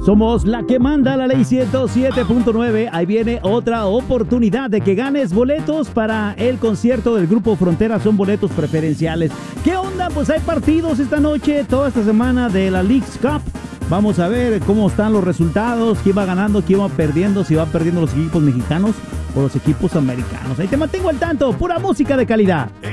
Somos la que manda la ley 107.9. Ahí viene otra oportunidad de que ganes boletos para el concierto del Grupo Frontera. Son boletos preferenciales. ¿Qué onda? Pues hay partidos esta noche, toda esta semana de la Leagues Cup. Vamos a ver cómo están los resultados, quién va ganando, quién va perdiendo, si van perdiendo los equipos mexicanos o los equipos americanos. Ahí te mantengo al tanto, pura música de calidad.